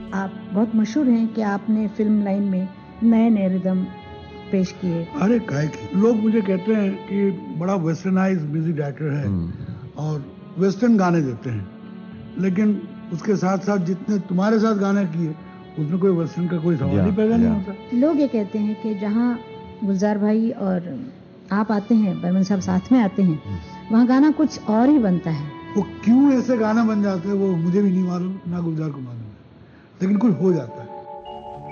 आप बहुत मशहूर हैं कि आपने फिल्म लाइन में नए नए रिदम पेश किए। अरे काहे की लोग मुझे कहते हैं कि बड़ा वेस्टर्नाइज म्यूजिक डायरेक्टर है और वेस्टर्न गाने देते हैं, लेकिन उसके साथ साथ जितने तुम्हारे साथ गाने किए उसमें कोई वेस्टर्न का कोई सवाल ही पैदा नहीं होता। लोग ये कहते हैं कि जहाँ गुलजार भाई और आप आते हैं, बर्मन साहब साथ में आते हैं, वहाँ गाना कुछ और ही बनता है। वो क्यों ऐसे गाना बन जाते हैं वो मुझे भी नहीं मालूम, ना गुलजार को मालूम है, लेकिन कुछ हो जाता है।